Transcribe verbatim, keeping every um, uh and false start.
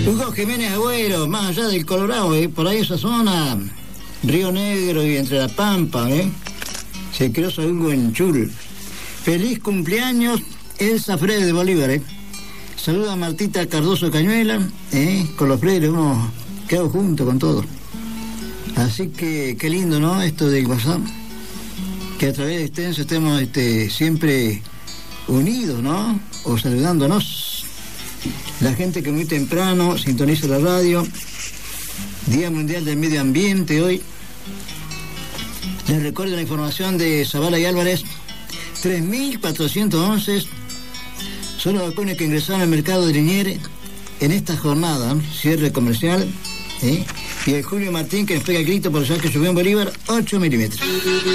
Hugo Jiménez Agüero, más allá del Colorado, ¿eh? Por ahí esa zona, Río Negro y entre la Pampa, ¿eh? Se creó su Hugo en Chul. Feliz cumpleaños, Elsa Freire de Bolívar, ¿eh? Saluda a Martita Cardoso Cañuela, ¿eh? Con los Freires hemos quedado juntos con todos. Así que qué lindo, ¿no? Esto del WhatsApp, que a través de Extenso estemos este, siempre unidos, ¿no? O saludándonos. La gente que muy temprano sintoniza la radio. Día Mundial del Medio Ambiente hoy. Les recuerdo la información de Zavala y Álvarez. tres mil cuatrocientos once son los vacunas que ingresaron al mercado de Liniers en esta jornada, ¿no? Cierre comercial, ¿eh? Y el Julio Martín, que nos pega el grito por allá que subió en Bolívar ocho milímetros.